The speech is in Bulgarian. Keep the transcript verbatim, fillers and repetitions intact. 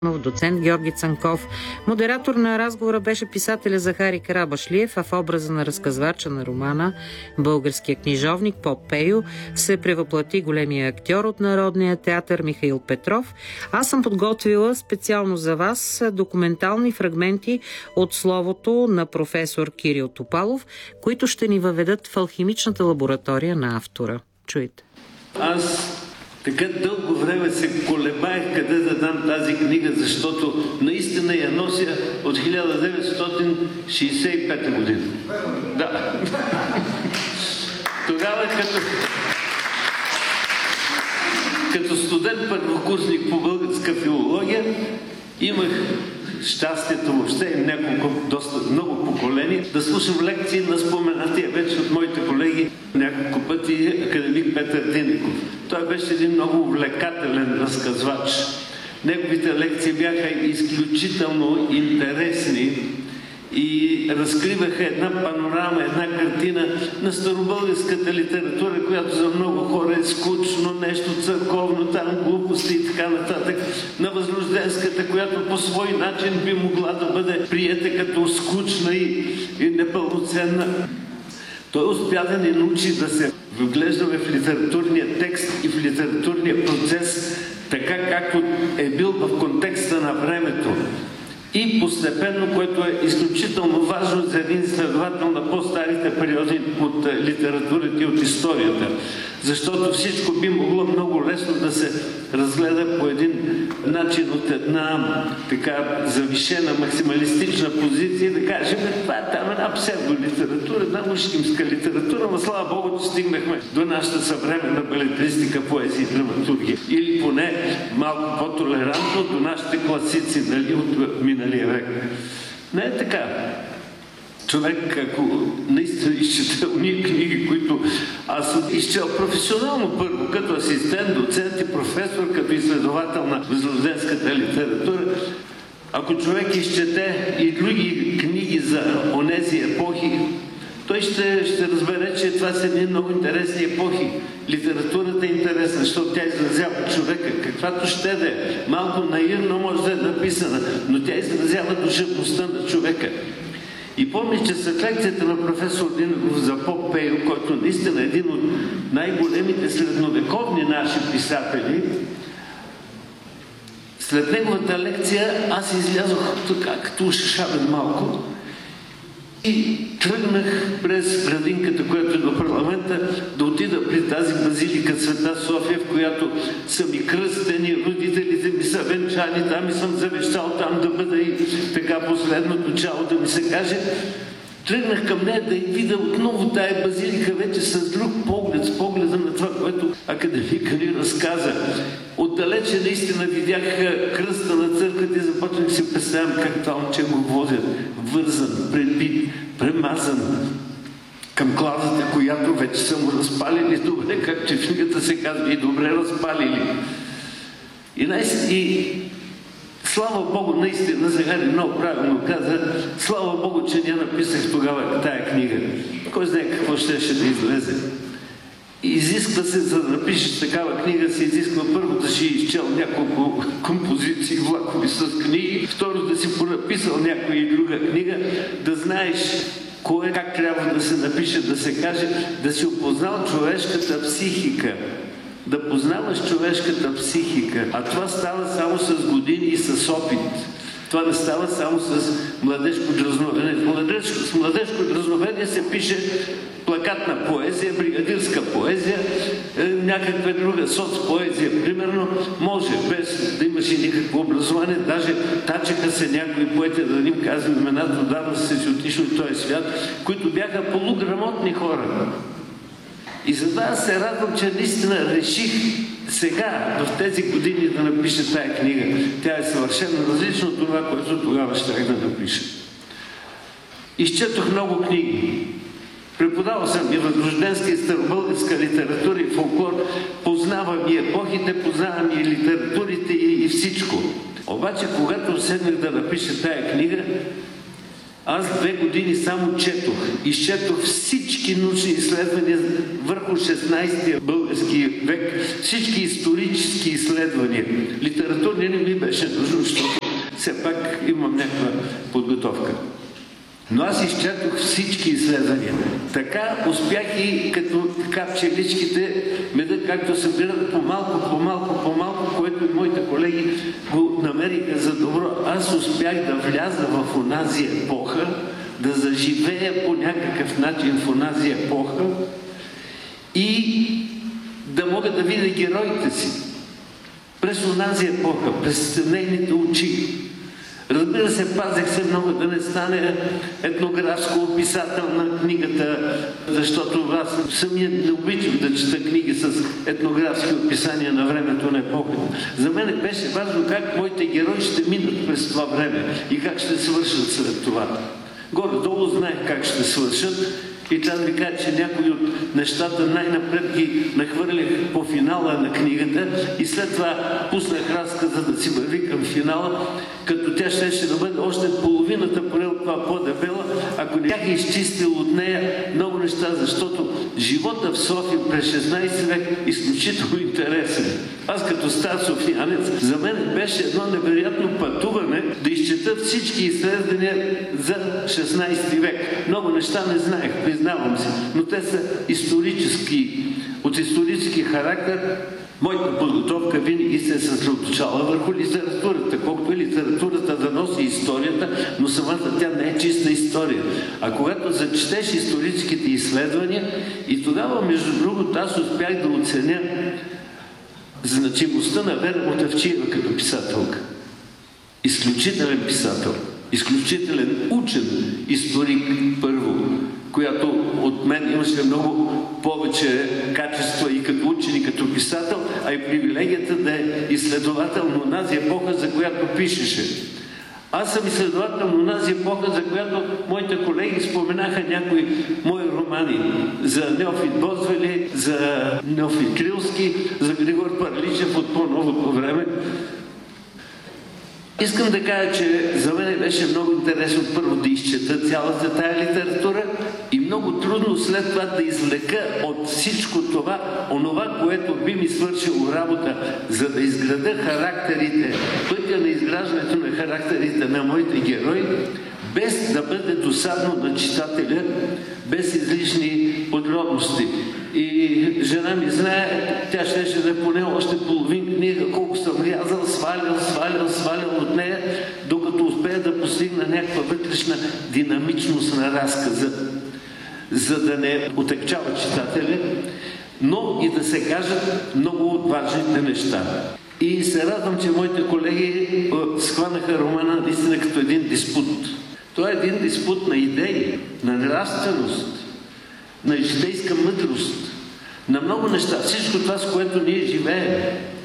доцент Георги Цанков. Модератор на разговора беше писателя Захари Карабашлиев, а в образа на разказвача на романа българския книжовник Поп Пейо се превъплати големия актьор от Народния театър Михаил Петров. Аз съм подготвила специално за вас документални фрагменти от словото на професор Кирил Топалов, които ще ни въведат в алхимичната лаборатория на автора. Чуйте. Аз така дълго време се колебаех къде да дам тази книга, защото наистина я нося от хиляда деветстотин шейсет и пета година. Да. Тогава като, като студент първокурсник по българска филология имах щастието въобще и няколко, доста много поколения да слушам лекции на споменатия вече от моите колеги няколко пъти академик Петър Динеков. Той беше един много увлекателен разказвач. Неговите лекции бяха изключително интересни и разкриваха една панорама, една картина на старобългарската литература, която за много хора е скучно, нещо църковно, там глупости и така нататък, на възрожденската, която по свой начин би могла да бъде приета като скучна и, и непълноценна. Той успя да ни научи да се вглеждаме в литературния текст и в литературния процес, така както е бил в контекста на времето. И постепенно, което е изключително важно за един изследовател на по-старите периоди от литературата и от историята. Защото всичко би могло много лесно да се разгледа по един начин от една така завишена максималистична позиция, да кажем, това е там една псевдолитература, една мъжкимска литература, но слава Богу, че стигнахме до нашата съвременна белетристика, поезия и драматургия. Или поне малко по-толерантно до нашите класици, нали, от миналия век. Не е така. Човек, ако наистина изчете уния книги, които аз съм изчел професионално първо, като асистент, доцент и професор, като изследовател на възрожденската литература, ако човек изчете и други книги за онези епохи, той ще, ще разбере, че това са едни много интересни епохи. Литературата е интересна, защото тя изразява човека, каквато ще да е. Малко наивно може да е написана, но тя изразява душевността на човека. И помня, че след лекцията на професор Динеков за Поп Пейо, който наистина е един от най-големите средновековни наши писатели, след неговата лекция аз излязох така, като ушашавен малко и тръгнах през градинката, която е до парламента, да отида при тази базилика Света София, в която са ми кръстени, родителите ми са венчани, там и съм завещал там да бъда и така последното чало да ми се каже. Тръгнах към нея да и видя отново тая базилика вече с друг поглед, с погледа на това, което академика ни разказа. Отдалече наистина видях кръста на църквата и започнах да си представям как това момче го водят, вързан, пребит, премазан към кладата, която вече са му разпалили добре, както в книгата се казва, и добре разпалили. И, и слава Богу, наистина, Захари много правилно каза, слава Богу, че не написах тогава тая книга. Кой знае какво ще, ще да излезе. И изисква се, за да напишеш такава книга, се изисква първо да си изчел няколко композиции, влакови с книги, второ да си понаписал някоя и друга книга, да знаеш кое, как трябва да се напише, да се каже, да си опознал човешката психика. Да познаваш човешката психика. А това става само с години и с опит. Това не става само с младежко дразновение. С младежко дразновение се пише плакатна поезия, бригадирска поезия, някаква друга соцпоезия, примерно, може, без да имаш и никакво образование. Даже тачеха се някои поети, да им казвам имената, отдавна са си отишли от този свят, които бяха полуграмотни хора. И затова аз се радвам, че наистина реших сега, в тези години, да напиша тая книга. Тя е съвършено различна от това, което тогава щях да напиша. Изчетох много книги. Преподавал съм и възрожденска и старобългарска литература и фолклор. Познавам и епохите, познавам и литературите и, и всичко. Обаче, когато седнах да напиша тая книга, Аз две години само четох. Изчетох всички научни изследвания върху шестнайсети български век, всички исторически изследвания. Литературния не ми беше нужно, защото все пак имам някаква подготовка. Но аз изчетох всички изследвания. Така успях и като така пчеличките меда, както събират по-малко, по-малко, по-малко, което и моите колеги го намериха за добро. Аз успях да вляза в онази епоха, да заживея по някакъв начин в онази епоха и да мога да видя героите си през онази епоха, през нейните очи. Разбира се, пазех се много да не стане етнографско описател на книгата, защото аз самия не обичам да чета книги с етнографски описания на времето на епохата. За мен беше важно как моите герои ще минат през това време и как ще свършат след това. Горе-долу знаех как ще свършат и трябва да ви кажа, че някои от нещата най-напред ги нахвърлях по финала на книгата и след това пуснах разказа да си върви към финала, като тя щеше да бъде още половината поне от това по-дебела, ако не бях изчистил от нея много неща, защото живота в София през шестнайсети век е изключително интересен. Аз като стар софиянец, за мен беше едно невероятно пътуване да изчета всички изследвания за шестнайсети век. Много неща не знаех, признавам се, но те са исторически, от исторически характер. Моята подготовка винаги се е съсредоточала върху литературата, колкото и литературата да носи историята, но самата тя не е чиста история. А когато зачетеш историческите изследвания, и тогава, между другото, аз успях да оценя значимостта на Вера Мутафчиева като писателка. Изключителен писател, изключителен учен историк първо, която от мен имаше много повече качества и като учен, и като писател, а и привилегията да е изследовател на онази епоха, за която пишеше. Аз съм изследовател на онази епоха, за която моите колеги споменаха някои мои романи за Неофит Бозвели, за Неофит Крилски, за Григор Парличев от по-новото време. Искам да кажа, че за мен беше много интересно първо да изчета цялата тая литература и много трудно след това да извлека от всичко това, онова, което би ми свършило работа, за да изграда характерите, пътя на изграждането на характерите на моите герои, без да бъде досадно на читателя, без излишни подробности. И жена ми знае, тя щеше да е поне още половин книга, колко съм рязал, свалял, свалял, свалял от нея, докато успея да постигна някаква вътрешна динамичност на разказа, за да не отекчава читателя, но и да се кажат много от важните неща. И се радвам, че моите колеги схванаха романа наистина като един диспут. Това е един диспут на идеи, на нравственост, на житейска мъдрост, на много неща. Всичко това, с което ние живеем.